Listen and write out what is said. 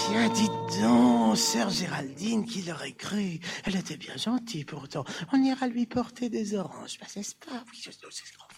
Tiens, dites donc, sœur Géraldine, qui l'aurait cru? Elle était bien gentille pourtant. On ira lui porter des oranges, n'est-ce pas? Oui, c'est grand.